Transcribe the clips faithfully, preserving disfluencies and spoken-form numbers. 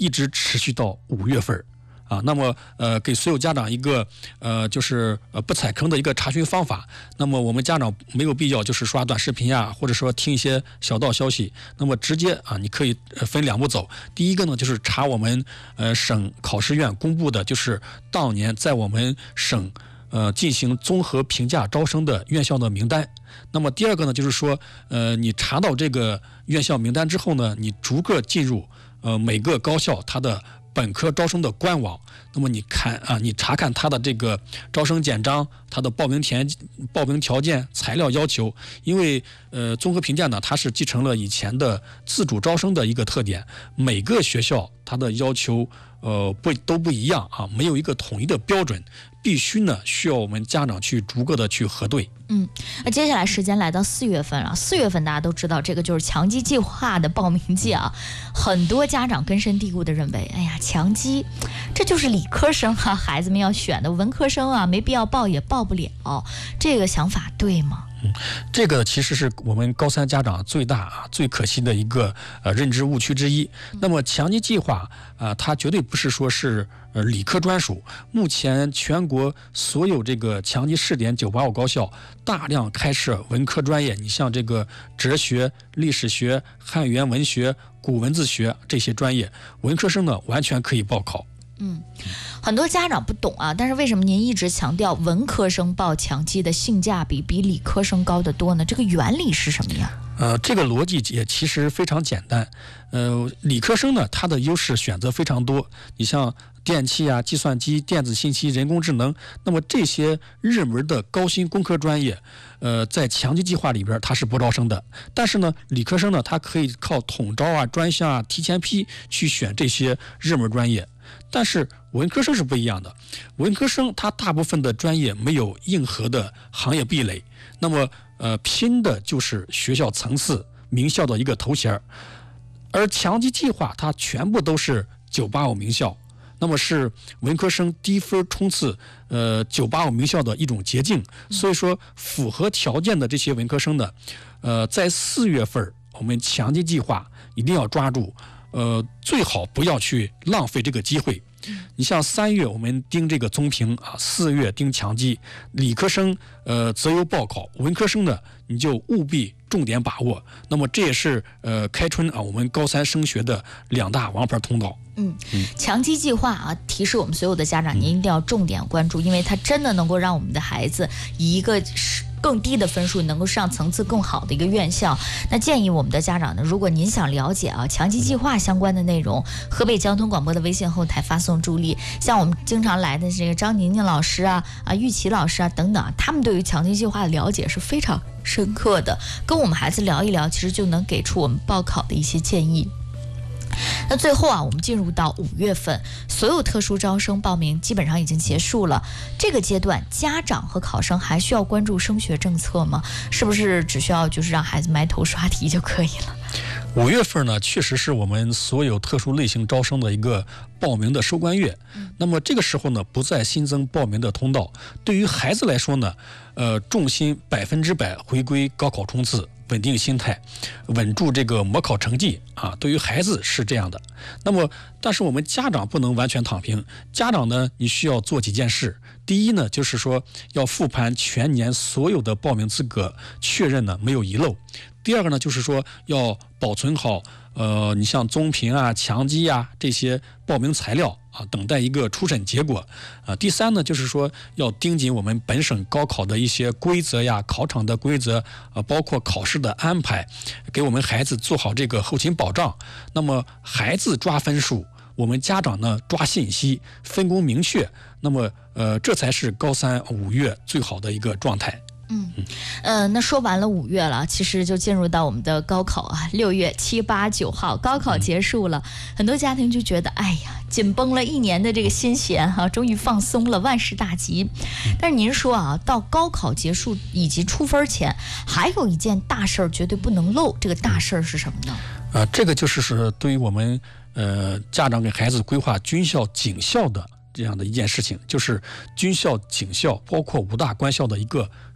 一直持续到五月份。啊，那么呃，给所有家长一个呃，就是呃不踩坑的一个查询方法。那么我们家长没有必要就是刷短视频呀，或者说听一些小道消息。那么直接啊，你可以分两步走。第一个呢，就是查我们呃省考试院公布的，就是当年在我们省呃进行综合评价招生的院校的名单。那么第二个呢，就是说呃，你查到这个院校名单之后呢，你逐个进入呃每个高校它的本科招生的官网，那么你看啊，你查看它的这个招生简章、它的报名填、报名条件、材料要求。因为呃，综合评价呢，它是继承了以前的自主招生的一个特点，每个学校它的要求呃不都不一样啊，没有一个统一的标准，必须呢需要我们家长去逐个的去核对。 嗯，那接下来时间来到四月份了，四月份大家都知道这个就是强基计划的报名季啊，很多家长根深蒂固的认为，哎呀，强基这就是理科生啊，孩子们要选的，文科生啊没必要报也报不了，这个想法对吗？ 嗯，这个其实是我们高三家长最大啊、最可惜的一个呃认知误区之一。那么强基计划啊、呃，它绝对不是说是呃理科专属。目前全国所有这个强基试点九八五高校大量开设文科专业，你像这个哲学、历史学、汉语言文学、古文字学这些专业，文科生呢完全可以报考。 嗯，很多家长不懂啊，但是为什么您一直强调文科生报强基的性价比比理科生高得多呢？这个原理是什么呀？ 呃，这个逻辑也其实非常简单。呃，理科生呢，它的优势选择非常多。你像电气啊、计算机、电子信息、人工智能，那么这些热门的高薪工科专业，呃，在强基计划里边它是不招生的。但是呢，理科生呢，他可以靠统招啊、专项啊、提前批去选这些热门专业。但是文科生是不一样的，文科生他大部分的专业没有硬核的行业壁垒，那么呃拼的就是学校层次、名校的一个头衔，而强基计划它全部都是九八五名校，那么是文科生低分冲刺呃九八五名校的一种捷径。所以说，符合条件的这些文科生呢，呃，在四月份我们强基计划一定要抓住。呃，最好不要去浪费这个机会。你像三月我们盯这个综评啊，四月盯强基，理科生呃择优报考，文科生呢你就务必重点把握。那么这也是呃开春啊我们高三升学的两大王牌通道。 嗯，强基计划啊，提示我们所有的家长，您一定要重点关注，因为它真的能够让我们的孩子以一个更低的分数能够上层次更好的一个院校。那建议我们的家长呢，如果您想了解啊强基计划相关的内容，河北交通广播的微信后台发送助力，像我们经常来的这个张宁宁老师啊、啊玉琪老师啊等等，他们对于强基计划的了解是非常深刻的，跟我们孩子聊一聊，其实就能给出我们报考的一些建议。那最后啊，我们进入到五月份，所有特殊招生报名基本上已经结束了。这个阶段，家长和考生还需要关注升学政策吗？是不是只需要就是让孩子埋头刷题就可以了？ 五月份呢，确实是我们所有特殊类型招生的一个报名的收官月。那么这个时候呢，不再新增报名的通道。对于孩子来说呢，呃，重心百分之百回归高考冲刺，稳定心态，稳住这个模考成绩啊。对于孩子是这样的。那么，但是我们家长不能完全躺平。家长呢，你需要做几件事。第一呢，就是说要复盘全年所有的报名资格，确认呢没有遗漏。第二个呢，就是说要保存好，呃，你像综评啊、强基啊这些报名材料啊，等待一个初审结果。啊，第三呢，就是说要盯紧我们本省高考的一些规则呀、考场的规则啊，包括考试的安排，给我们孩子做好这个后勤保障。那么孩子抓分数，我们家长呢抓信息，分工明确。那么呃，这才是高三五月最好的一个状态。 嗯，呃，那说完了五月了，其实就进入到我们的高考啊，六月七八九号高考结束了，很多家庭就觉得，哎呀，紧绷了一年的这个心弦哈、啊，终于放松了，万事大吉。但是您说啊，到高考结束以及出分前，还有一件大事儿绝对不能漏，这个大事儿是什么呢？ 啊，这个就是是对于我们呃家长给孩子规划军校、警校的这样的一件事情，就是军校、警校包括五大官校的一个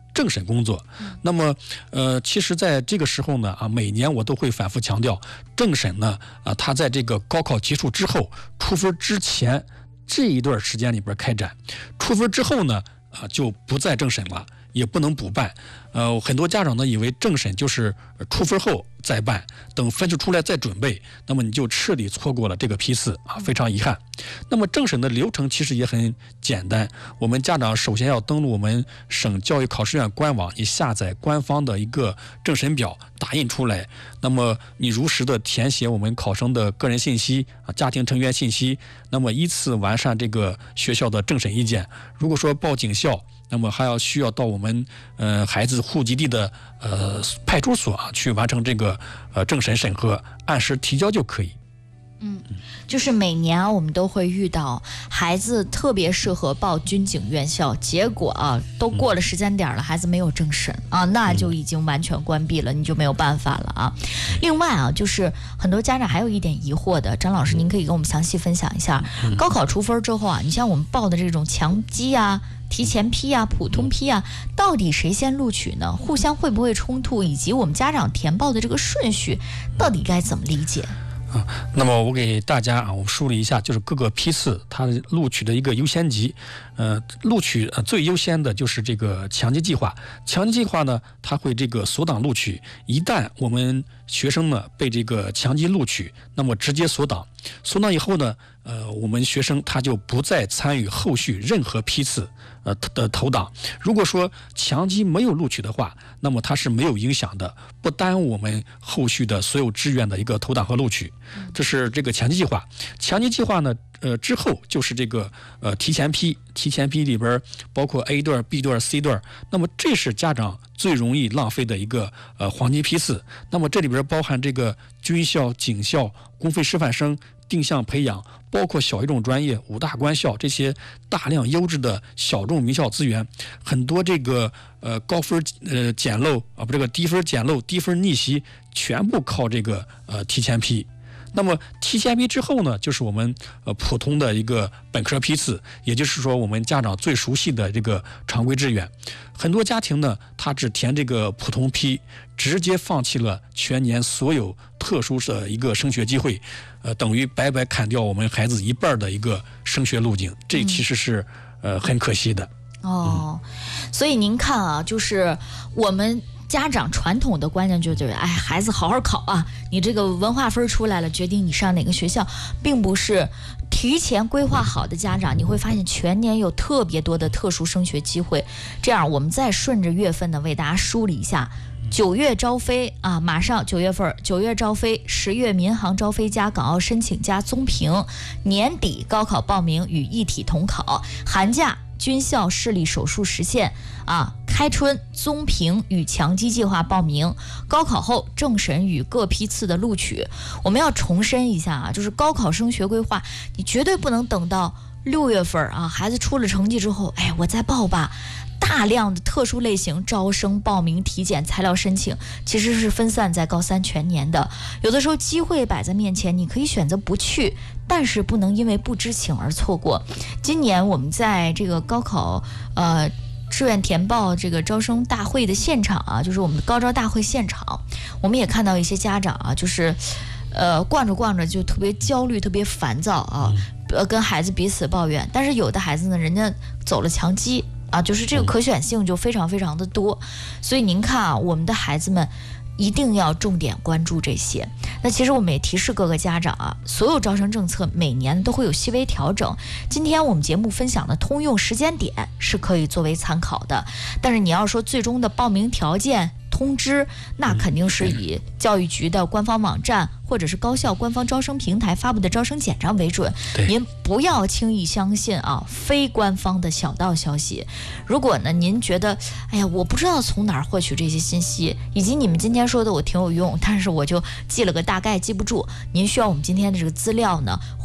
政审工作。那么，呃，其实在这个时候呢，啊，每年我都会反复强调，政审呢，啊，它在这个高考结束之后出分之前这一段时间里边开展，出分之后呢，啊，就不再政审了。也不能补办，呃，很多家长呢以为政审就是出分后再办，等分数出来再准备，那么你就彻底错过了这个批次啊，非常遗憾。那么政审的流程其实也很简单，我们家长首先要登录我们省教育考试院官网，你下载官方的一个政审表，打印出来，那么你如实的填写我们考生的个人信息啊、家庭成员信息，那么依次完善这个学校的政审意见。如果说报警校，那么还要需要到我们呃孩子户籍地的呃派出所啊去完成这个呃政审审核，按时提交就可以。 嗯，就是每年啊，我们都会遇到孩子特别适合报军警院校，结果啊，都过了时间点了，孩子没有政审啊，那就已经完全关闭了，你就没有办法了啊。另外啊，就是很多家长还有一点疑惑的，张老师，您可以跟我们详细分享一下，高考出分之后啊，你像我们报的这种强基啊、提前批啊、普通批啊，到底谁先录取呢？互相会不会冲突？以及我们家长填报的这个顺序，到底该怎么理解？ 啊，那么我给大家啊，我梳理一下，就是各个批次它的录取的一个优先级。呃，录取呃最优先的就是这个强基计划。强基计划呢，它会这个锁档录取。一旦我们学生呢被这个强基录取，那么直接锁档。锁档以后呢，呃，我们学生他就不再参与后续任何批次呃的投档。如果说强基没有录取的话，那么它是没有影响的，不耽误我们后续的所有志愿的一个投档和录取。这是这个强基计划。强基计划呢，呃，之后就是这个呃提前批。提前批里边包括 A 段、B 段、C 段，那么这是家长最容易浪费的一个呃黄金批次。那么这里边包含这个军校、警校、公费师范生、定向培养，包括小语种专业、五大官校这些大量优质的小众名校资源，很多这个呃高分呃捡漏啊，不这个低分捡漏、低分逆袭，全部靠这个呃提前批。那么提前批之后呢，就是我们呃普通的一个本科批次，也就是说我们家长最熟悉的这个常规志愿。很多家庭呢，他只填这个普通批，直接放弃了全年所有特殊的一个升学机会，呃，等于白白砍掉我们孩子一半的一个升学路径，这其实是呃很可惜的。 哦，所以您看啊，就是我们家长传统的观念就是，哎，孩子好好考啊，你这个文化分出来了，决定你上哪个学校，并不是提前规划好的家长，你会发现全年有特别多的特殊升学机会。这样，我们再顺着月份呢，为大家梳理一下。九月招飞啊，马上九月份，九月招飞，十月民航招飞加港澳申请加综评，年底高考报名与一体统考，寒假军校视力手术实现啊，开春综评与强基计划报名，高考后政审与各批次的录取。我们要重申一下啊，就是高考升学规划，你绝对不能等到六月份啊，孩子出了成绩之后，哎，我再报吧。大量的特殊类型招生、报名、体检、材料申请，其实是分散在高三全年的。有的时候机会摆在面前，你可以选择不去，但是不能因为不知情而错过。今年我们在这个高考呃志愿填报这个招生大会的现场啊，就是我们的高招大会现场，我们也看到一些家长啊，就是呃逛着逛着就特别焦虑、特别烦躁啊，呃跟孩子彼此抱怨。但是有的孩子呢，人家走了强基。啊，就是这个可选性就非常非常的多，所以您看啊，我们的孩子们一定要重点关注这些。那其实我们也提示各个家长啊，所有招生政策每年都会有细微调整。今天我们节目分享的通用时间点是可以作为参考的，但是你要说最终的报名条件通知，那肯定是以教育局的官方网站或者是高校官方招生平台发布的招生简章为准。您不要轻易相信啊非官方的小道消息。如果呢您觉得哎呀我不知道从哪儿获取这些信息，以及你们今天说的我挺有用，但是我就记了个大概记不住，您需要我们今天的这个资料呢